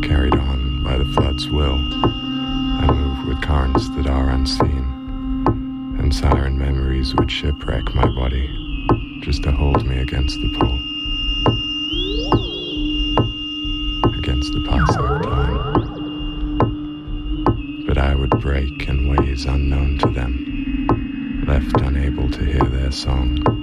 carried on by the flood's will. I move with currents that are unseen, and siren memories would shipwreck my body just to hold me against the pull, against the passing of time. But I would break in ways unknown to them, left unable to hear their song.